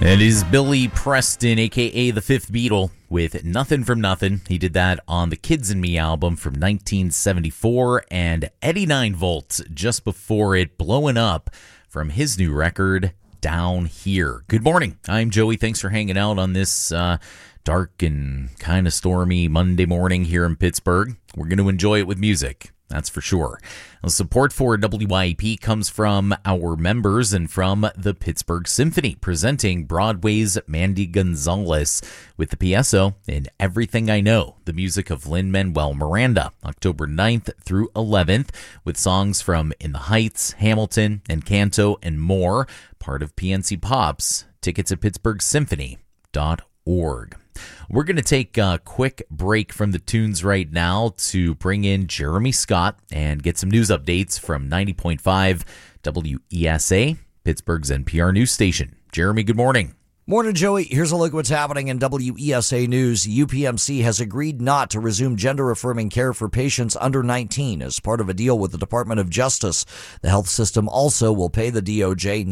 It is Billy Preston, a.k.a. the Fifth Beatle, with Nothing from Nothing. He did that on the Kids and Me album from 1974, and Eddie 9V just before it, Blowing Up, from his new record, Down Here. Good morning. I'm Joey. Thanks for hanging out on this dark and kind of stormy Monday morning here in Pittsburgh. We're going to enjoy it with music. That's for sure. The support for WYEP comes from our members and from the Pittsburgh Symphony, presenting Broadway's Mandy Gonzalez with the PSO in Everything I Know, the music of Lin-Manuel Miranda, October 9th through 11th, with songs from In the Heights, Hamilton, Encanto, and more, part of PNC Pops. Tickets at pittsburghsymphony.org. We're going to take a quick break from the tunes right now to bring in Jeremy Scott and get some news updates from 90.5 WESA, Pittsburgh's NPR news station. Jeremy, good morning. Morning, Joey. Here's a look at what's happening in WESA News. UPMC has agreed not to resume gender-affirming care for patients under 19 as part of a deal with the Department of Justice. The health system also will pay the DOJ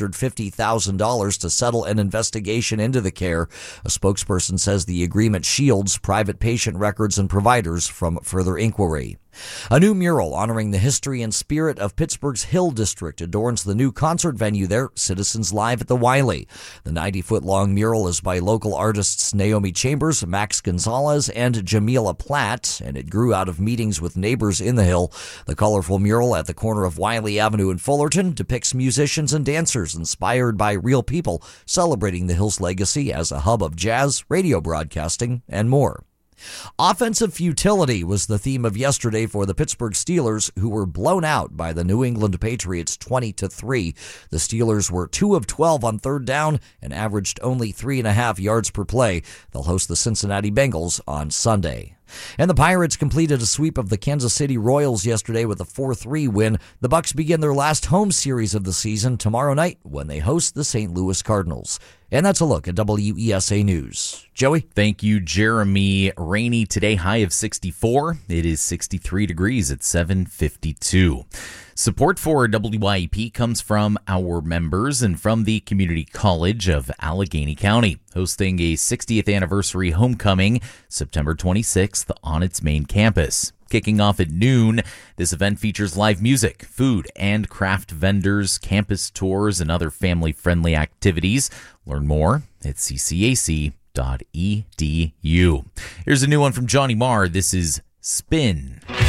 $950,000 to settle an investigation into the care. A spokesperson says the agreement shields private patient records and providers from further inquiry. A new mural honoring the history and spirit of Pittsburgh's Hill District adorns the new concert venue there, Citizens Live at the Wiley. The 90-foot-long mural is by local artists Naomi Chambers, Max Gonzalez, and Jamila Platt, and it grew out of meetings with neighbors in the Hill. The colorful mural at the corner of Wiley Avenue in Fullerton depicts musicians and dancers inspired by real people celebrating the Hill's legacy as a hub of jazz, radio broadcasting, and more. Offensive futility was the theme of yesterday for the Pittsburgh Steelers, who were blown out by the New England Patriots 20-3. The Steelers were 2 of 12 on third down and averaged only 3.5 yards per play. They'll host the Cincinnati Bengals on Sunday. And the Pirates completed a sweep of the Kansas City Royals yesterday with a 4-3 win. The Bucks begin their last home series of the season tomorrow night when they host the St. Louis Cardinals. And that's a look at WESA News. Joey? Thank you, Jeremy. Rainy today, high of 64. It is 63 degrees at 7:52. Support for WYEP comes from our members and from the Community College of Allegheny County, hosting a 60th anniversary homecoming September 26th on its main campus. Kicking off at noon, this event features live music, food and craft vendors, campus tours, and other family-friendly activities. Learn more at ccac.edu. Here's a new one from Johnny Marr. This is Spin.